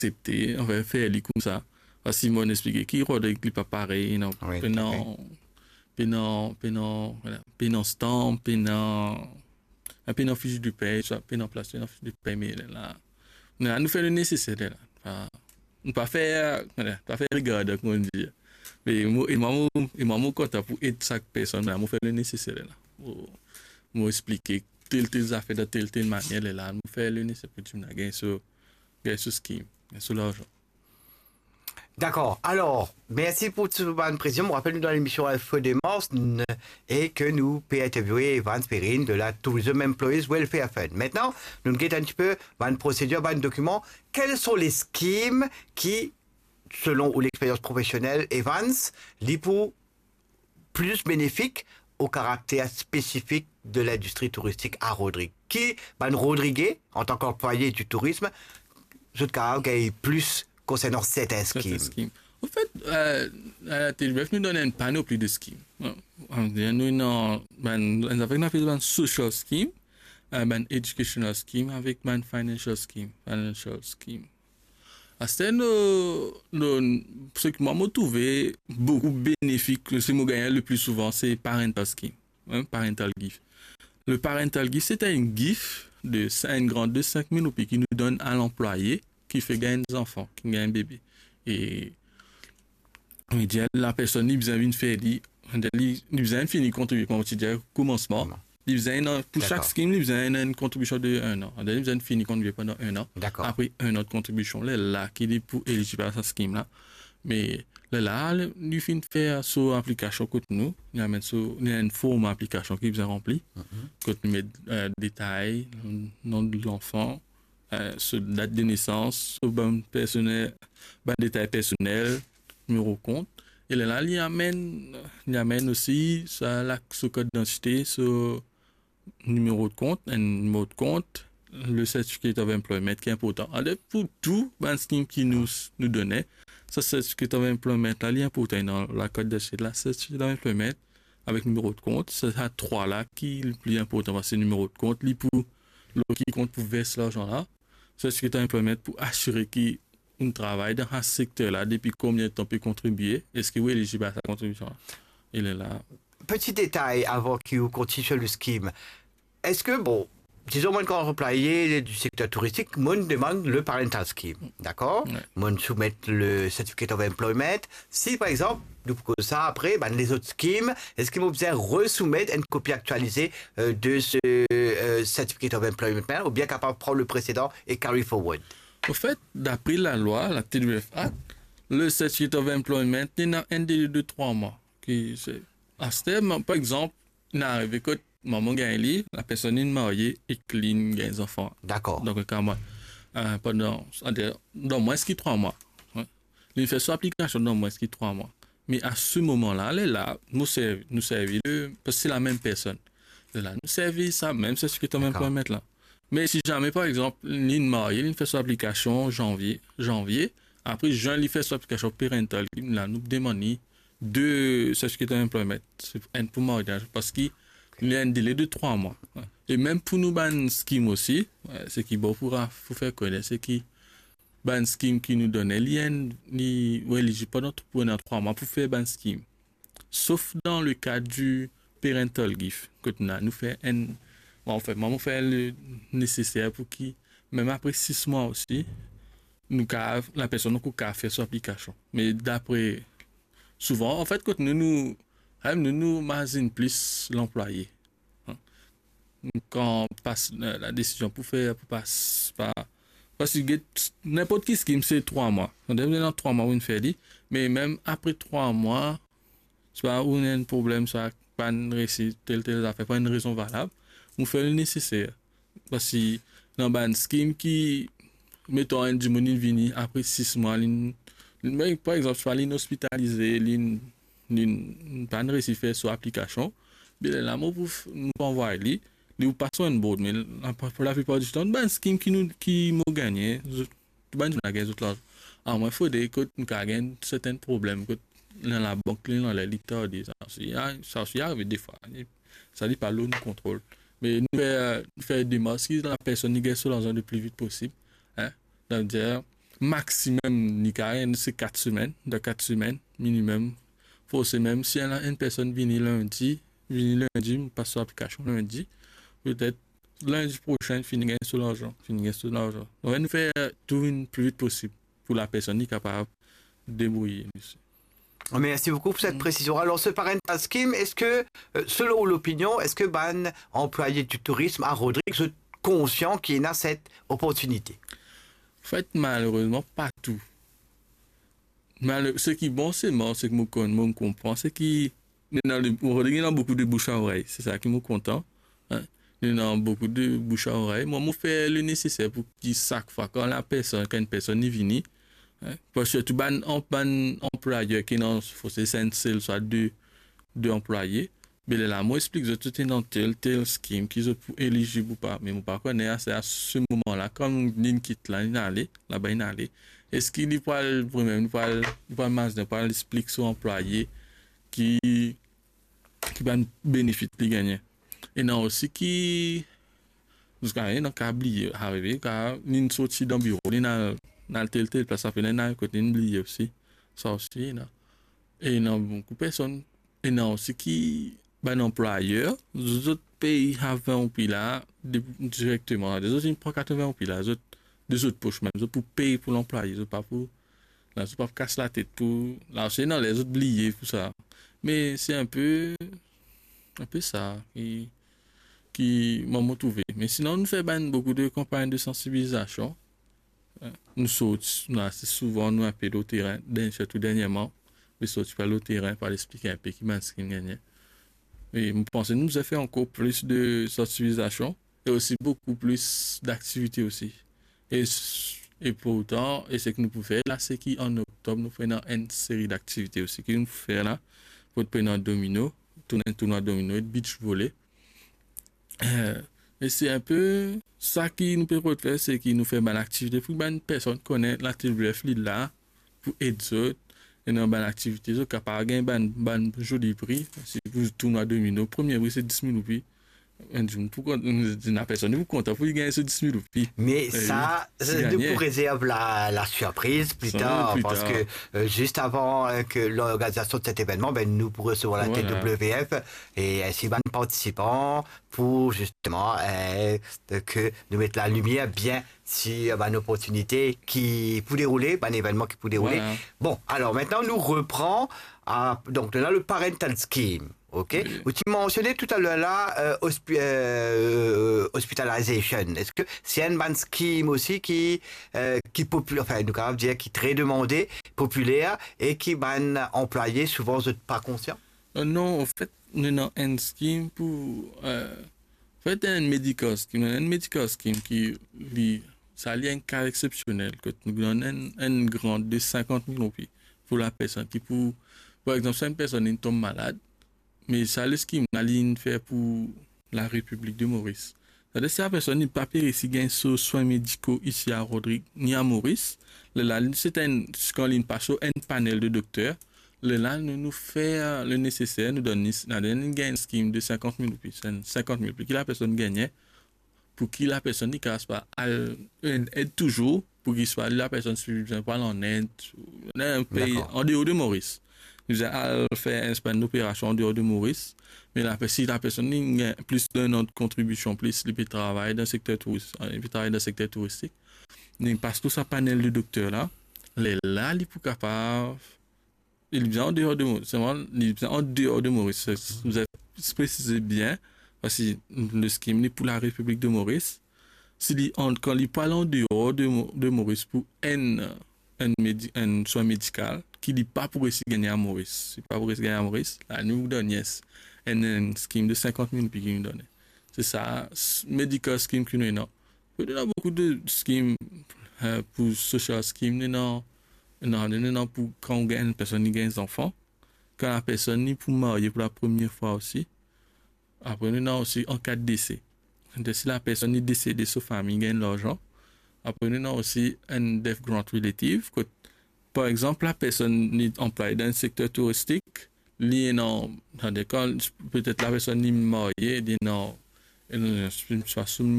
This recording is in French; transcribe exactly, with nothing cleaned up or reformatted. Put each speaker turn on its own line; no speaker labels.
accepter, on va faire les comme ça. Parce que Simon expliqué qui Rodrigue n'est pas pareil, non,
Oui,
pénant, pénant, pénant, voilà, pénant stamp, pénant, un pénant fiche du paye, soit pénant place, pénant fiche du paye, mais là, là, nous fait le nécessaire, là. Pas, nous pas faire, voilà, pas faire regarder, comme on dit. Mais moi, et moi, et moi, moi, content pour aider chaque personne, là, moi, faire le nécessaire, là. Pour, moi, expliquer tel, tel affaire de telle, telle manière, là, nous faire le nécessaire pour que tu me gagnes sur, gagner sur scheme, sur l'argent.
D'accord. Alors, merci pour cette bonne précision. Je rappelle, nous, dans l'émission Alpha des Mars, et que nous pouvons interviewer Evans Perrine de la Tourism Employees Welfare Fund. Maintenant, nous regardons un petit peu une procédure, un document. Quels sont les schemes qui, selon l'expérience professionnelle, Evans, les pour plus bénéfiques au caractère spécifique de l'industrie touristique à Rodrigue? Qui, ben Rodrigue, en tant qu'employé du tourisme, ce caractère est plus concernant certains schemes.
En fait, euh, à la T W F, nous donnons une panoplie de schemes. Nous avons un social scheme, un educational scheme avec un financial scheme. Financial scheme. C'est ce que moi, j'ai trouvé beaucoup bénéfique, ce que je gagne le plus souvent, c'est parental scheme, hein, parental gift. Le parental gift, c'est un gift de cinq grande de cinq mille roupies qui nous donne à l'employé qui fait gagner des enfants, qui gagne un bébé. Et la personne, il besoin de faire, il besoin de finir contribuer, comme tu dis, commencement. Il besoin, pour chaque scheme, il besoin une contribution de un an. Il besoin de finir contribuer pendant un an. Après, un an de contribution, là, là, qui est pour éligible à ce scheme là. Mais là, là, il finit de faire sur l'application que nous, il y a une forme d'application qui besoin remplir. Quand nous mettons euh, détails, nom de l'enfant, Euh, sur date de naissance, sur bon personnel, bon détail personnel, numéro de compte. Et là, là il amène, il amène aussi ça, là, ce code d'identité, ce numéro de compte, un numéro de compte, le certificate of employment qui est important. Alors, pour tout, ben, scheme qui nous, nous donnait, ce certificate of employment là, il est important dans la code d'identité, là, certificate of employment avec numéro de compte, c'est à trois là qui est le plus important, parce que c'est numéro de compte, lui pour, le qui compte pour verser l'argent là. Certificate of employment pour assurer qu'il travaille dans un secteur-là depuis combien de temps peut contribuer. Est-ce qu'il est éligible à sa contribution? Il est là.
Petit détail avant qu'il continue sur le scheme. Est-ce que, bon, disons, moi, quand employé du secteur touristique, moi, je demande le parental scheme. D'accord? Ouais. Moi, je soumets le certificate of employment. Si, par exemple, nous que ça après, ben, les autres schemes, est-ce qu'ils vont besoin resoumettre une copie actualisée euh, de ce euh, certificate of employment ou bien capable de prendre le précédent et carry forward?
Au fait, d'après la loi, la T W F Act, le certificate of employment, il y a un délai de trois mois. Qui, c'est, à ce terme, par exemple, il arrive que maman gagne la personne est mariée et clean gagne des enfants.
D'accord.
Donc, quand moi, euh, pendant, dans moins de trois mois. Hein, il fait son application dans moins de trois mois. Mais à ce moment-là, elle est là, nous servir, nous servir, parce que c'est la même personne. Là, nous servir ça, même c'est ce que tu as même pas mettre là. Mais si jamais, par exemple, l'une mariée, il fait son application janvier, janvier, après juin, il fait son application parental, là, nous demandons deux certificats d'employment, c'est un pour mariage, parce qu'il y a un délai de trois mois. Et même pour nous, ban scheme aussi, c'est qui bon pour, pour faire connaître, c'est qui ban scheme qui nous donne lien ni ou éligible pendant trois mois pour faire ban scheme. Sauf dans le cas du parental gift, que nous nous fait un bon, en fait, maman fait le nécessaire pour qui même après six mois aussi nous la personne nous a fait son application. Mais d'après souvent en fait quand nous nous nous nous mazinons plus l'employé. Hein? Quand on passe la décision pour faire pour passer pas parce que n'importe qui scheme c'est trois mois. On devait dans trois mois on fait dit, mais même après trois mois, c'est pas où on a un problème, ça pas une réussite, telle telle affaire, pas une raison valable, on fait le nécessaire. Parce que dans un scheme qui mettons un dimanche vini après six mois, mais par exemple, soit l'inhospitalisé, l'in l'in pas une réussite faire sur application, bien là moi pour nous envoyer lui nous passons un board, mais pour la plupart du temps, ben scheme qui nous qui m'a gagné, ben nous a gagné tout là. Ah moi faut des que nous gagne certains problèmes que dans la banque dans les litres ça ça ça arrive des fois. Ça dit pas l'eau nous contrôle. Mais nous faire faire des masques dans la personne qui gagne sur l'argent le plus vite possible, hein. Donc dire maximum, c'est quatre semaines, de quatre semaines minimum. Faut c'est même si une personne vient lundi, vient lundi, passe sur l'application lundi, peut-être lundi prochain, finir sur l'argent, finir sur l'argent. Donc, nous faire tout le plus vite possible pour la personne qui est capable de débrouiller.
Merci beaucoup pour cette précision. Alors, ce parental scheme, est-ce que, selon l'opinion, est-ce que ban employé du tourisme à Rodrigue est conscient qu'il a cette opportunité?
En fait, malheureusement, pas tout. Malheure... Ce qui est bon, c'est mort, c'est que moi, je comprends, c'est qu'il y a beaucoup de bouche à oreille. C'est ça qui me content. Hein? Il y a beaucoup de bouche à oreille. Moi, je fais le nécessaire pour que chaque fois, quand la personne, quand une personne est venue, hein? Parce que tout ban employeur qui n'en faut c'est cinq soit deux, deux employés. Mais là, moi, explique que tout est dans tel, tel scheme qui est éligible ou pas. Mais moi, par contre, c'est à ce moment-là, quand on quitte là, il allé, là-bas, il allé. Est-ce qu'il n'y a pas le problème, il n'y a pas le masque, il n'y a pas l'explique sur employé qui, qui va bénéficier de gagner. Et non, aussi qui, nous avons un câble arrivé, car nous sommes sortis dans le bureau, nous avons dans le tel, tel, parce que ça fait un côté, nous oublié aussi. Ça aussi, non. Et non, beaucoup de personnes, et non, aussi qui, ben, employeur, les autres pays avant puis là, directement, les autres, ils prennent quatre-vingts puis là, les autres, des autres poches même, pour payer pour l'employé, pas pour, là, c'est pas pour casser la tête pour, là, c'est non, les autres oubliés pour ça. Mais c'est un peu, un peu ça qui, qui m'a motivé. Mais sinon, nous faisons ben, beaucoup de campagnes de sensibilisation. Nous sautons, c'est souvent nous appelons au terrain, surtout dernièrement, nous sautons par le terrain pour expliquer un peu qui m'a ce qu'il gagne. Et je pense que nous avons fait encore plus de sensibilisation et aussi beaucoup plus d'activités aussi. Et, et pourtant, et ce que nous pouvons faire là, c'est qu'en octobre, nous faisons une série d'activités aussi que nous pouvons faire là, pour prendre un domino, tourner un tournoi domino et beach volley. Euh, et c'est un peu ça qui nous permet de faire, c'est qu'il nous fait une activité pour que une personne connaisse la T W F là, pour aider les autres. Et dans une activité, ils sont capables de gagner un joli prix. Si vous tournez à domino, le premier prix c'est dix mille roupies. Pourquoi la personne vous content pour gagner ce dix mille roupies?
Mais et ça, nous pour réserver la, la surprise plus tard, plus parce tard. que euh, juste avant euh, que l'organisation de cet événement, ben, nous pour recevoir la voilà. T W F et ainsi euh, les participants pour justement euh, que nous mettre la lumière bien sur ben, une opportunité qui peut dérouler, ben, un événement qui peut dérouler. Voilà. Bon, alors maintenant nous reprend à, donc là le parental scheme. Ok. Oui. Tu mentionnais tout à l'heure là euh, hospi euh, hospitalisation. Est-ce que c'est un ban scheme aussi qui euh, qui populaire, enfin nous quand dire qui est très demandé, populaire et qui ban employé souvent vous n'êtes pas conscient?
Euh, non, en fait, nous avons un scheme pour euh, en fait un medical scheme, un medical scheme qui li, ça a un cas exceptionnel que nous donnons un, un grant de cinquante mille roupies pour la personne qui pour par exemple si une personne tombe malade. Mais ça, le scheme, la ligne fait pour la République de Maurice. C'est-à-dire si la personne n'est pas payée si gagne sur soins médicaux ici à Rodrigue, ni à Maurice, la ligne, c'est un, quand ligne passe un panel de docteurs, le là, nous nous fait le nécessaire, nous donne, nous gagne un scheme de cinquante mille roupies, cinquante mille pour que la personne gagne, pour que la personne ne casse pas, elle aide toujours, pour qu'il soit la personne suivie, par en Inde, un pays, en dehors de Maurice. Nous avons fait un span d'opération en dehors de Maurice, mais la, si la personne a plus d'une autre contribution, plus il peut travailler dans le secteur touristique, il peut travailler dans le secteur touristique, il passe tout sa panel de docteurs là, les là, il est capable, il vient en dehors de Maurice, il vient en dehors de Maurice, vous avez précisé bien, parce que le scheme est pour la République de Maurice, si on, quand il parle en dehors de, de Maurice pour un, un, médi, un soin médical, qui dit pas pour essayer de gagner à Maurice. C'est pas pour essayer de gagner à Maurice. Là, nous donnons yes, un, un scheme de cinquante mille puis qui nous donne. C'est ça, medical scheme que nous avons. Il y a beaucoup de schemes euh, pour social scheme. Nous avons pour quand on gagne une personne qui gagne des enfants. Quand la personne est pour marier pour la première fois aussi. Après, nous avons aussi en cas de décès. Si la personne est décédée, sa famille gagne l'argent. Après, nous avons aussi un death grant relative. Par exemple, la personne est employée dans le secteur touristique, liée dans des cas, peut-être la personne est mariée, dit non, elle soit soumise